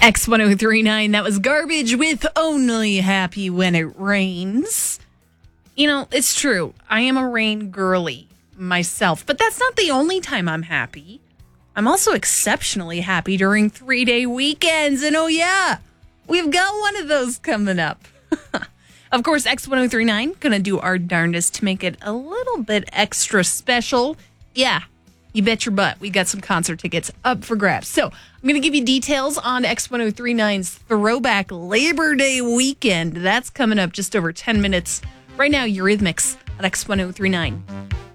X1039, that was Garbage with Only Happy When It Rains. You know, it's true. I am a rain girly myself, but that's not the only time I'm happy. I'm also exceptionally happy during 3-day weekends. And oh yeah, we've got one of those coming up. Of course, X1039, gonna do our darndest to make it a little bit extra special. Yeah, you bet your butt. We got some concert tickets up for grabs. So I'm going to give you details on X1039's Throwback Labor Day weekend. That's coming up just over 10 minutes. Right now, Eurythmics at X1039.